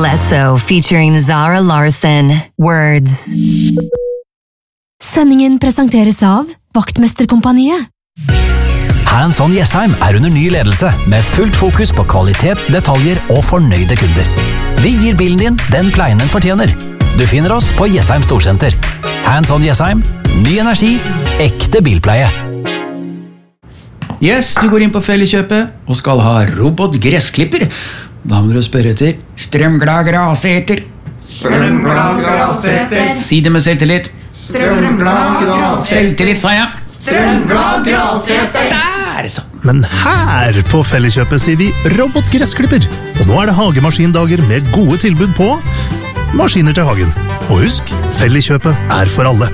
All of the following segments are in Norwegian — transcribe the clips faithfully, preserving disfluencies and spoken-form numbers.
Alesso featuring Zara Larsson. Words. Sendingen presenteres av Vaktmesterkompaniet. Hands on Jessheim er under ny ledelse, med fullt fokus på kvalitet, detaljer og fornøyde kunder. Vi gir bilen din den pleien den fortjener. Du finner oss på Jessheim Storsenter. Hands on Jessheim, ny energi, ekte bilpleie. Yes, du går inn på Felleskjøpet og skal ha robotgressklipper. Da må du spørre etter strømglad graseter. Strømglad graseter. Si det med selvtillit. Strømglad graseter. Selvtillit, sa jeg. Strømglad graseter. Der, så. Men her på Felleskjøpet sier vi robotgressklipper. Og nå er det hagemaskindager med gode tilbud på maskiner til hagen. Og husk, Felleskjøpet er for alle.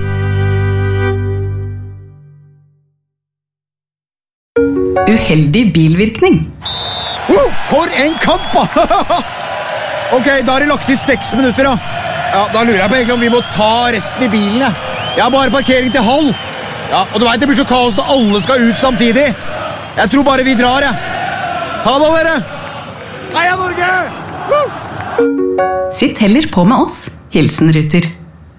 Uheldig bilvirkning. Oh, for en kamp! Ok, da har det lagt i seks minutter da. Ja, da lurer jeg på egentlig om vi må ta resten i bilen. Ja. Jeg har bare parkering til halv. Ja, og du vet det blir så kaos når alle skal ut samtidig. Jeg tror bare vi drar, ja. Ha det, dere! Heia Norge! Woo! Sitt heller på med oss. Hilsen Ruter.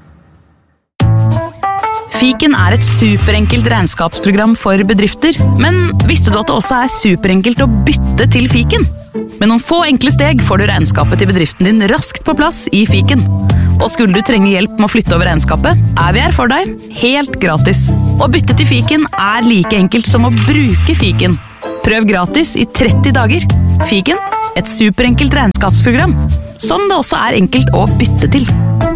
Fiken er et superenkelt regnskapsprogram for bedrifter, men visste du at det også er superenkelt å bytte til Fiken? Med noen få enkle steg får du regnskapet til bedriften din raskt på plass i Fiken. Og skulle du trenge hjelp med å flytte over regnskapet, er vi her for deg, helt gratis. Å bytte til Fiken er like enkelt som å bruke Fiken. Prøv gratis i tretti dager. Fiken, et superenkelt regnskapsprogram, som det også er enkelt å bytte til.